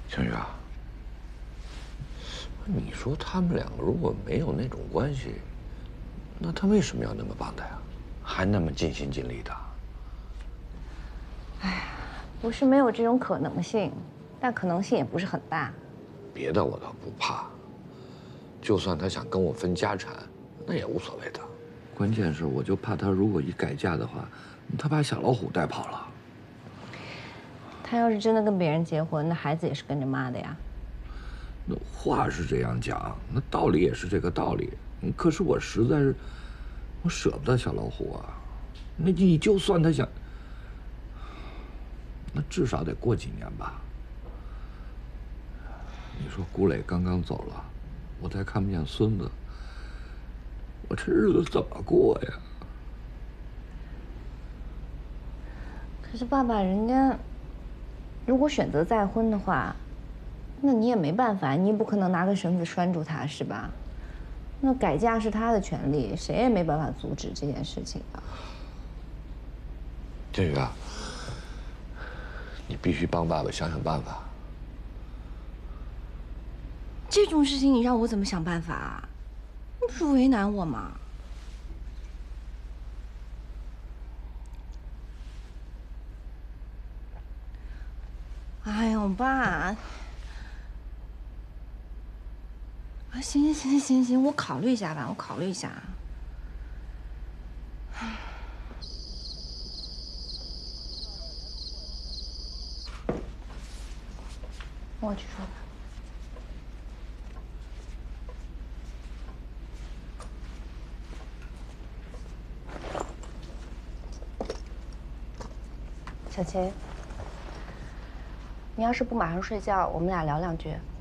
青雨啊，你说他们两个如果没有那种关系，那他为什么要那么帮他呀？还那么尽心尽力的？ 哎呀，不是没有这种可能性，但可能性也不是很大。 别的我倒不怕，就算他想跟我分家产，那也无所谓的。关键是，我就怕他如果一改嫁的话，他把小老虎带跑了。 他要是真的跟别人结婚，那孩子也是跟着妈的呀。 那话是这样讲，那道理也是这个道理。可是我实在是，我舍不得小老虎啊。那你就算他想，那至少得过几年吧。你说古磊刚刚走了，我再看不见孙子，我这日子怎么过呀？ 可是爸爸，人家如果选择再婚的话，那你也没办法，你也不可能拿个绳子拴住他，是吧？那改嫁是他的权利，谁也没办法阻止这件事情的。 振宇啊，你必须帮爸爸想想办法。 这种事情你让我怎么想办法啊？你不是为难我吗？哎呦，爸！啊，行，我考虑一下吧，我考虑一下。我去说吧。小琴，你要是不马上睡觉，我们俩聊两句。